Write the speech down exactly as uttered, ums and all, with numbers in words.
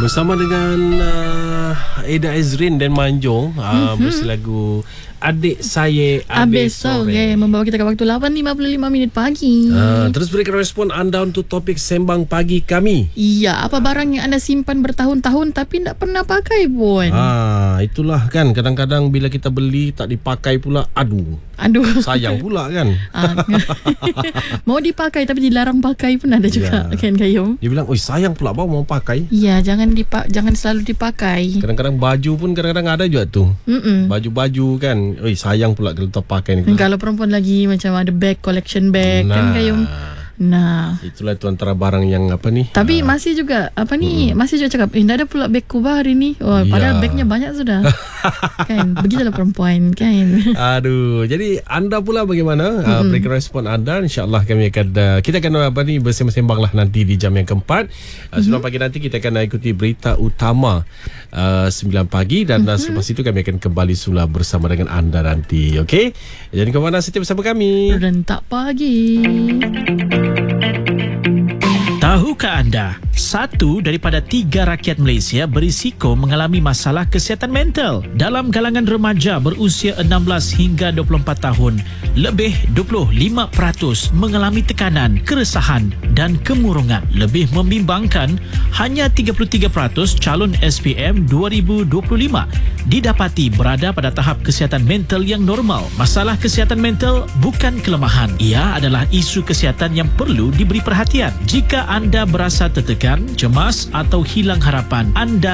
bersama dengan uh, Eda Ezrin dan Manjung uh, mm-hmm. berlagu Adik Saya Abe Sore, Sore. membawa kita ke waktu lapan lima puluh lima minit pagi. Uh, terus berikan respon anda untuk topik sembang pagi kami. Iya, apa barang yang anda simpan bertahun-tahun tapi tidak pernah pakai pun? Ah, itulah kan, kadang-kadang bila kita beli tak dipakai pula, aduh. Aduh. Sayang pula kan. Ah, mau dipakai tapi dilarang pakai pun ada juga, ya. Kan Kayum? Dia bilang, "Oi, sayang pula bang mau pakai." Iya, jangan dipa- jangan selalu dipakai. Kadang-kadang baju pun kadang-kadang ada juga tuh. Mm-mm. Baju-baju kan, oi sayang pula kalau tak pakai ni. Kalau perempuan lagi macam ada bag, collection bag, nah. Kan Kayum. Nah, itulah tu antara barang yang apa ni. Tapi uh, masih juga apa ni, mm. masih juga cakap, "Eh, dah ada pula beg Kuba hari ni." Oh, ya. Padahal bagnya banyak sudah. Kan, begitulah perempuan kan. Aduh, jadi anda pula bagaimana? Mm-hmm. Uh, berikan respon anda. InsyaAllah kami akan uh, kita akan apa ni bersembang-sembang lah nanti di jam yang keempat. Uh, sebelum mm-hmm. pagi nanti kita akan ikuti berita utama uh, sembilan pagi dan mm-hmm. uh, selepas itu kami akan kembali semula bersama dengan anda nanti. Okey? Jadi ke mana setia bersama kami? Rentak Pagi. Tahukah anda, satu daripada tiga rakyat Malaysia berisiko mengalami masalah kesihatan mental. Dalam kalangan remaja berusia enam belas hingga dua puluh empat tahun, lebih dua puluh lima peratus mengalami tekanan, keresahan dan kemurungan. Lebih membimbangkan, hanya tiga puluh tiga peratus calon S P M dua ribu dua puluh lima didapati berada pada tahap kesihatan mental yang normal. Masalah kesihatan mental bukan kelemahan. Ia adalah isu kesihatan yang perlu diberi perhatian. Jika anda berasa tertekan, cemas atau hilang harapan, anda